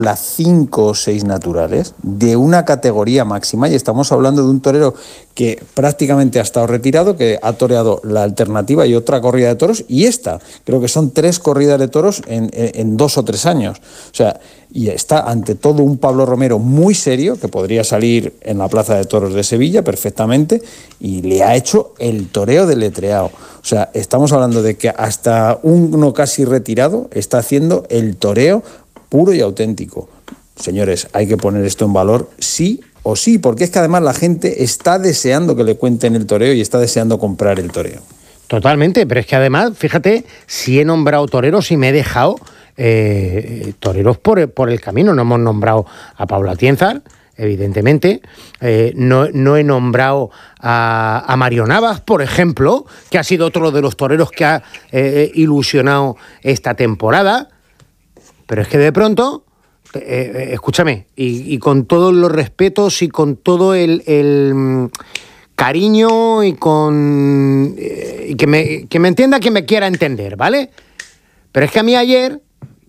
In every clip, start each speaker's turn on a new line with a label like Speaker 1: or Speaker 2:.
Speaker 1: las 5 o 6 naturales de una categoría máxima, y estamos hablando de un torero que prácticamente ha estado retirado, que ha toreado la alternativa y otra corrida de toros, y esta, creo que son 3 corridas de toros en 2 o 3 años. O sea, y está ante todo un Pablo Romero muy serio, que podría salir en la Plaza de Toros de Sevilla perfectamente, y le ha hecho el toreo deletreado. O sea, estamos hablando de que hasta uno casi retirado está haciendo el toreo puro y auténtico. Señores, hay que poner esto en valor sí o sí, porque es que además la gente está deseando que le cuenten el toreo y está deseando comprar el toreo.
Speaker 2: Totalmente, pero es que además, fíjate, si he nombrado toreros y me he dejado toreros por el camino. No hemos nombrado a Pablo Atienzar, evidentemente. No he nombrado a Mario Navas, por ejemplo, que ha sido otro de los toreros que ha ilusionado esta temporada. Pero es que de pronto, escúchame, y con todos los respetos y con todo el cariño y con y que me entienda, que me quiera entender, ¿vale? Pero es que a mí ayer,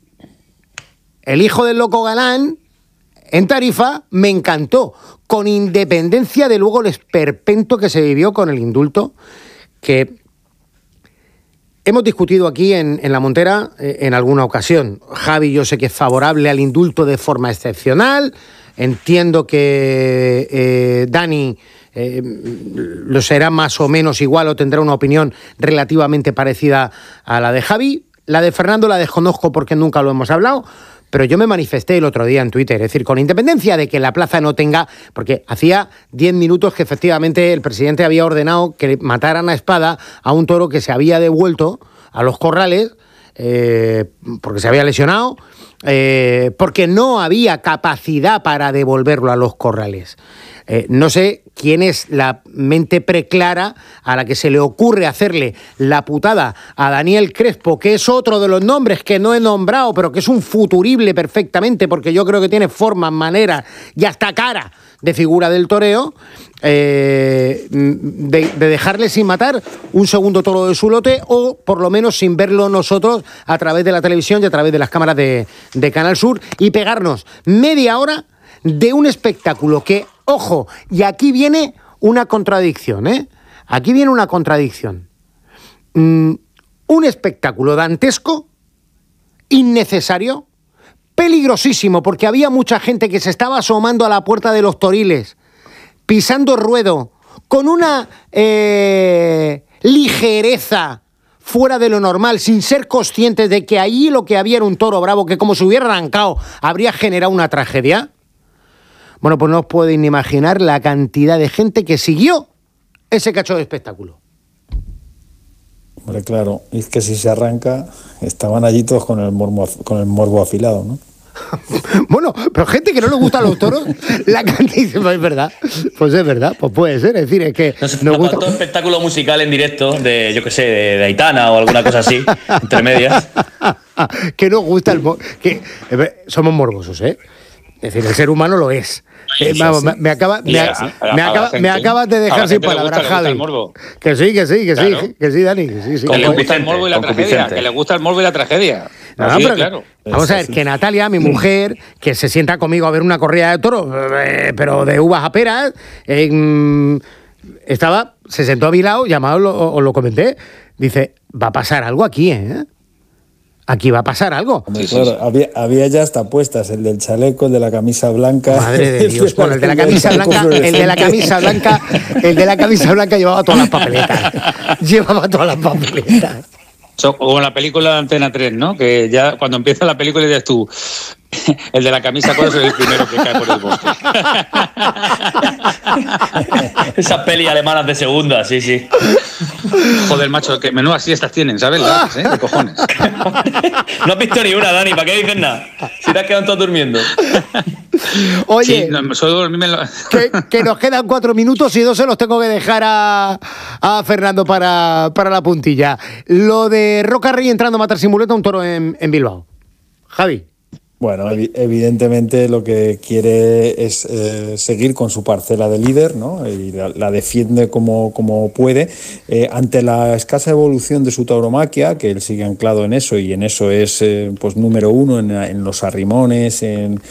Speaker 2: el hijo del loco Galán, en Tarifa, me encantó, con independencia de luego el esperpento que se vivió con el indulto, que hemos discutido aquí en La Montera en alguna ocasión. Javi, yo sé que es favorable al indulto de forma excepcional. Entiendo que Dani lo será más o menos igual o tendrá una opinión relativamente parecida a la de Javi. La de Fernando la desconozco porque nunca lo hemos hablado, pero yo me manifesté el otro día en Twitter, es decir, con independencia de que la plaza no tenga, porque hacía 10 minutos que efectivamente el presidente había ordenado que mataran a espada a un toro que se había devuelto a los corrales, porque se había lesionado, porque no había capacidad para devolverlo a los corrales. No sé quién es la mente preclara a la que se le ocurre hacerle la putada a Daniel Crespo, que es otro de los nombres que no he nombrado, pero que es un futurible perfectamente, porque yo creo que tiene formas, maneras y hasta cara de figura del toreo, de dejarle sin matar un segundo toro de su lote, o por lo menos sin verlo nosotros a través de la televisión y a través de las cámaras de Canal Sur, y pegarnos media hora de un espectáculo que, ojo, y aquí viene una contradicción, Aquí viene una contradicción. Un espectáculo dantesco, innecesario, peligrosísimo, porque había mucha gente que se estaba asomando a la puerta de los toriles, pisando ruedo, con una ligereza fuera de lo normal, sin ser conscientes de que allí lo que había era un toro bravo que, como se hubiera arrancado, habría generado una tragedia. Bueno, pues no os podéis ni imaginar la cantidad de gente que siguió ese cacho de espectáculo.
Speaker 1: Hombre, claro, es que si se arranca, estaban allí todos con el morbo afilado, ¿no?
Speaker 2: Bueno, pero gente que no le gustan los toros, la cantidad, pues es verdad, pues puede ser, es decir, es que
Speaker 3: no sé, nos gusta todo espectáculo musical en directo de, yo qué sé, de Aitana o alguna cosa así, entre medias.
Speaker 2: Que nos gusta que somos morbosos, Es decir, el ser humano lo es. Vamos, me acabas de dejar sin palabras, Javi. Que sí, Dani. Sí.
Speaker 4: Que le gusta el morbo y la tragedia. Que le gusta el morbo y la tragedia.
Speaker 2: No, sí, pero claro. Vamos a ver, que Natalia, mi mujer, que se sienta conmigo a ver una corrida de toros, pero de uvas a peras, se sentó a mi lado, llamado, os lo comenté, dice, va a pasar algo aquí, Aquí va a pasar algo.
Speaker 1: Hombre, sí, claro, sí. Había ya hasta puestas, el del chaleco, el de la camisa blanca.
Speaker 2: Madre de Dios, bueno, el de la camisa blanca llevaba todas las papeletas.
Speaker 4: Como en la película de Antena 3, ¿no? Que ya cuando empieza la película dices tú, el de la camisa cuál es el primero que cae por el bosque.
Speaker 3: Esas pelis alemanas de segunda, sí.
Speaker 4: Joder, macho, que menudas siestas tienen, ¿sabes? De cojones.
Speaker 3: No has visto ni una, Dani, ¿para qué dices nada? Si te has quedado todo durmiendo.
Speaker 2: Oye,
Speaker 4: sí, solo dormirme
Speaker 2: que nos quedan 4 minutos y 2 se los tengo que dejar a Fernando para la puntilla. Lo de Roca Rey entrando a matar sin muleta un toro en Bilbao. Javi.
Speaker 1: Bueno, evidentemente lo que quiere es seguir con su parcela de líder, ¿no? Y la defiende como puede. Ante la escasa evolución de su tauromaquia, que él sigue anclado en eso, y en eso es pues número uno en los arrimones, en